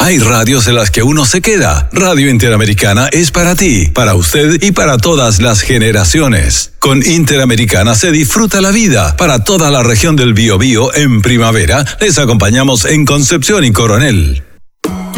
Hay radios en las que uno se queda. Radio Interamericana es para ti, para usted y para todas las generaciones. Con Interamericana se disfruta la vida. Para toda la región del Biobío en primavera, les acompañamos en Concepción y Coronel.